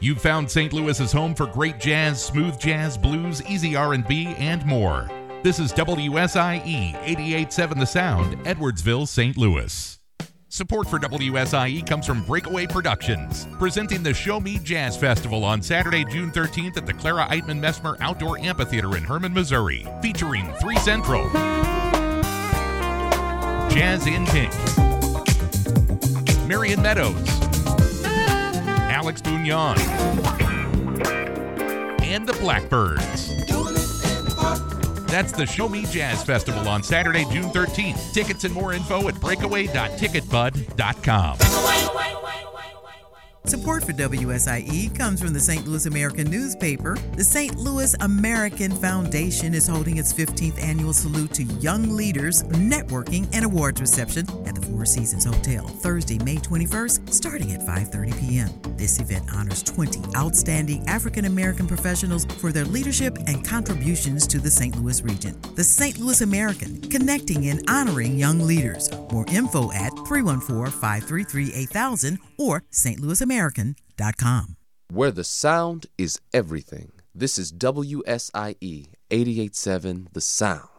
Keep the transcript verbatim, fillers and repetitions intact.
You've found Saint Louis's home for great jazz, smooth jazz, blues, easy R and B, and more. This is W S I E eighty-eight point seven The Sound, Edwardsville, Saint Louis. Support for W S I E comes from Breakaway Productions, presenting the Show Me Jazz Festival on Saturday, June thirteenth at the Clara Eitman Messmer Outdoor Amphitheater in Herman, Missouri, featuring Three Central, Jazz in Pink, Marion Meadows, Alex Bugnon, and the Blackbirds. That's the Show Me Jazz Festival on Saturday, June thirteenth. Tickets and more info at breakaway dot ticket bud dot com. Support for W S I E comes from the Saint Louis American newspaper. The Saint Louis American Foundation is holding its fifteenth annual Salute to Young Leaders networking and awards reception at the Four Seasons Hotel, Thursday, May twenty-first, starting at five thirty p.m. This event honors twenty outstanding African American professionals for their leadership and contributions to the Saint Louis region. The Saint Louis American, connecting and honoring young leaders. More info at three one four, five three three, eight thousand or s t louis american dot com. Where the sound is everything. This is W S I E eighty-eight point seven The Sound.